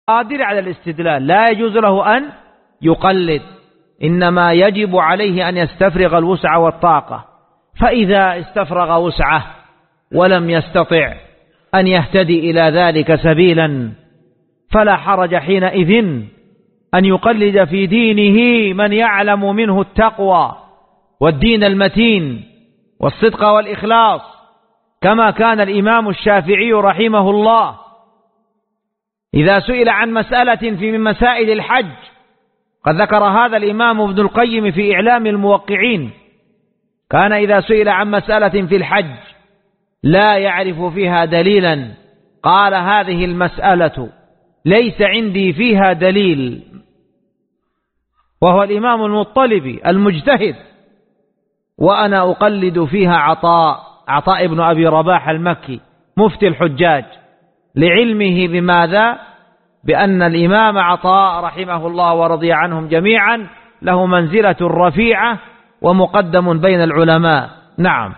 قادر على الاستدلال لا يجوز له أن يقلد، إنما يجب عليه أن يستفرغ الوسع والطاقة. فإذا استفرغ وسعه ولم يستطع أن يهتدي إلى ذلك سبيلا فلا حرج حينئذ أن يقلد في دينه من يعلم منه التقوى والدين المتين والصدق والإخلاص، كما كان الإمام الشافعي رحمه الله إذا سئل عن مسألة في من مسائل الحج، قد ذكر هذا الإمام ابن القيم في إعلام الموقعين، كان إذا سئل عن مسألة في الحج لا يعرف فيها دليلا قال: هذه المسألة ليس عندي فيها دليل. وهو الإمام المطلبي المجتهد، وأنا أقلد فيها عطاء ابن أبي رباح المكي مفتي الحجاج، لعلمه بماذا؟ بأن الإمام عطاء رحمه الله ورضي عنهم جميعا له منزلة رفيعة ومقدم بين العلماء. نعم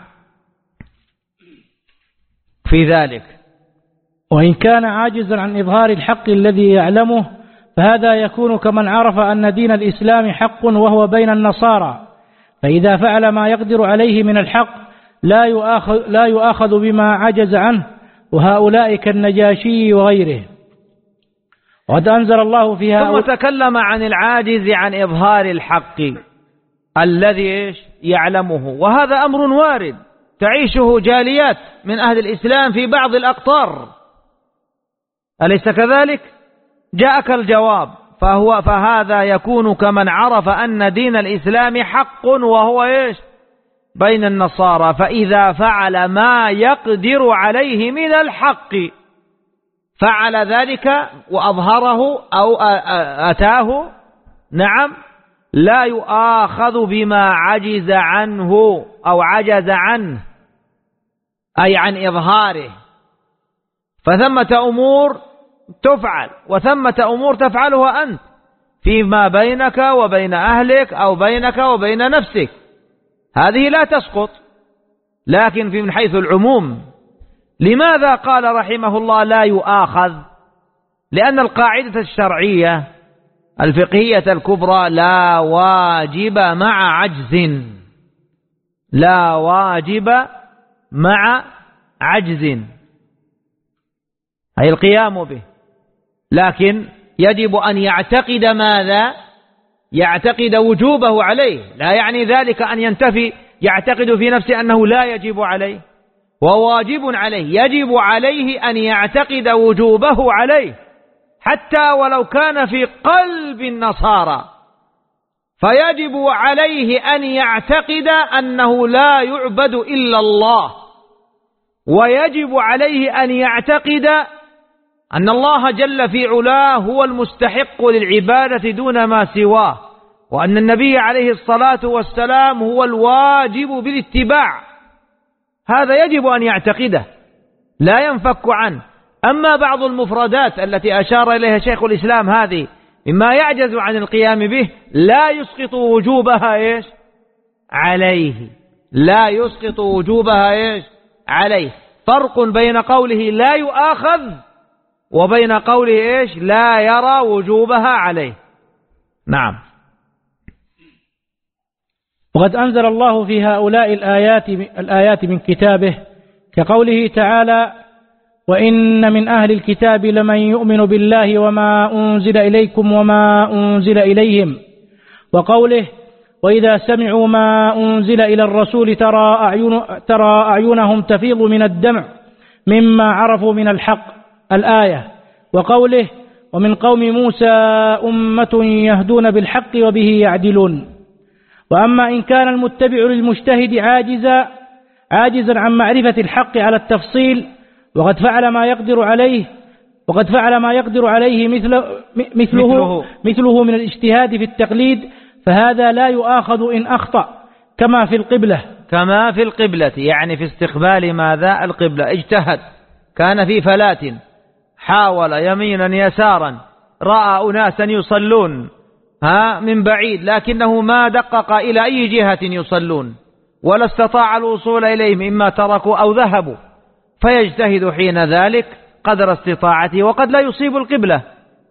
في ذلك. وإن كان عاجزا عن إظهار الحق الذي يعلمه فهذا يكون كمن عرف أن دين الإسلام حق وهو بين النصارى، فإذا فعل ما يقدر عليه من الحق لا يؤاخذ بما عجز عنه، وهؤلاء كالنجاشي وغيره. وقد أنزل الله فيها ثم تكلم عن العاجز عن إظهار الحق الذي يعلمه، وهذا أمر وارد تعيشه جاليات من أهل الإسلام في بعض الأقطار، أليس كذلك؟ جاءك الجواب، فهذا يكون كمن عرف أن دين الإسلام حق وهو بين النصارى، فإذا فعل ما يقدر عليه من الحق فعل ذلك وأظهره أو أتاه، نعم، لا يؤاخذ بما عجز عنه أو عجز عنه، أي عن إظهاره. فثمة أمور تفعل وثمة أمور تفعلها أنت فيما بينك وبين أهلك أو بينك وبين نفسك، هذه لا تسقط، لكن من حيث العموم. لماذا قال رحمه الله لا يؤاخذ؟ لأن القاعدة الشرعية الفقهية الكبرى لا واجب مع عجز، لا واجب مع عجز، أي القيام به، لكن يجب أن يعتقد ماذا؟ يعتقد وجوبه عليه، لا يعني ذلك أن ينتفي يعتقد في نفسه أنه لا يجب عليه، وواجب عليه، يجب عليه أن يعتقد وجوبه عليه حتى ولو كان في قلب النصارى، فيجب عليه أن يعتقد أنه لا يعبد إلا الله، ويجب عليه أن يعتقد أن الله جل في علاه هو المستحق للعبادة دون ما سواه، وأن النبي عليه الصلاة والسلام هو الواجب بالاتباع، هذا يجب أن يعتقده لا ينفك عنه. أما بعض المفردات التي أشار إليها شيخ الإسلام هذه مما يعجز عن القيام به لا يسقط وجوبها عليه، لا يسقط وجوبها عليه. فرق بين قوله لا يؤاخذ وبين قوله لا يرى وجوبها عليه. نعم. وقد أنزل الله في هؤلاء الآيات من كتابه، كقوله تعالى: وإن من أهل الكتاب لمن يؤمن بالله وما أنزل إليكم وما أنزل إليهم، وقوله: وإذا سمعوا ما أنزل إلى الرسول ترى أعينهم تفيض من الدمع مما عرفوا من الحق، الآية. وقوله: ومن قوم موسى أمة يهدون بالحق وبه يعدلون. وأما إن كان المتبع للمجتهد عاجزا عن معرفة الحق على التفصيل وقد فعل ما يقدر عليه مثله من الاجتهاد في التقليد، فهذا لا يؤاخذ إن أخطأ، كما في القبلة، يعني في استقبال ماذا؟ القبلة. اجتهد، كان في فلاة، حاول يمينا يسارا، رأى أناسا يصلون من بعيد، لكنه ما دقق إلى أي جهة يصلون ولا استطاع الوصول إليهم، إما تركوا أو ذهبوا، فيجتهد حين ذلك قدر استطاعته، وقد لا يصيب القبلة،